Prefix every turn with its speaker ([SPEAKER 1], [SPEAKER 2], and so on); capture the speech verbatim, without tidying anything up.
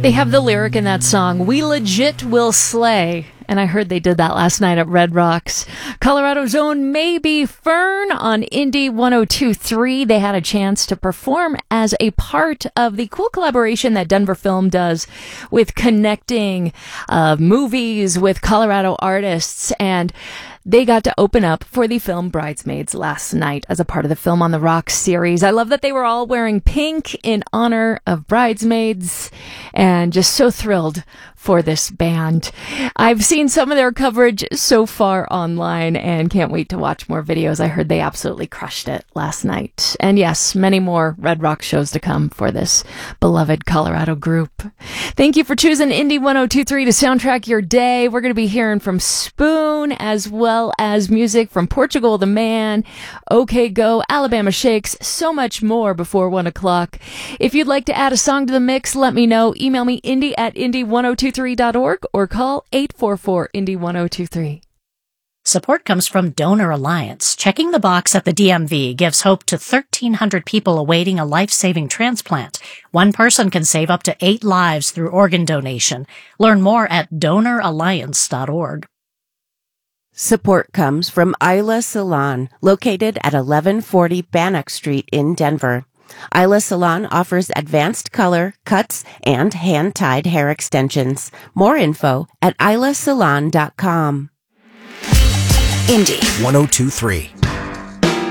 [SPEAKER 1] They have the lyric in that song, "We legit will slay." And I heard they did that last night at Red Rocks. Colorado's own Maybe Fern on Indie one oh two point three. They had a chance to perform as a part of the cool collaboration that Denver Film does with connecting uh, movies with Colorado artists. And they got to open up for the film Bridesmaids last night as a part of the Film on the Rocks series. I love that they were all wearing pink in honor of Bridesmaids, and just so thrilled for this band. I've seen some of their coverage so far online and can't wait to watch more videos. I heard they absolutely crushed it last night. And yes, many more Red Rock shows to come for this beloved Colorado group. Thank you for choosing Indie one oh two point three to soundtrack your day. We're going to be hearing from Spoon as well as music from Portugal the Man, OK Go, Alabama Shakes, so much more before one o'clock. If you'd like to add a song to the mix, let me know. Email me indie at indie one oh two three dot org or call eight four four indie one oh two three.
[SPEAKER 2] Support comes from Donor Alliance. Checking the box at the D M V gives hope to thirteen hundred people awaiting a life-saving transplant. One person can save up to eight lives through organ donation. Learn more at donor alliance dot org.
[SPEAKER 3] Support comes from Isla Salon, located at eleven forty Bannock Street in Denver. Isla Salon offers advanced color, cuts, and hand-tied hair extensions. More info at isla salon dot com.
[SPEAKER 4] Indie one oh two point three.